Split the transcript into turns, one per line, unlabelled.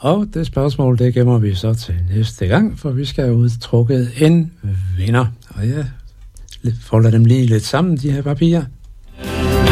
Og det spørgsmål, det gemmer vi så til næste gang, for vi skal have udtrukket en vinder. Og jeg folder dem lige lidt sammen, de her papirer.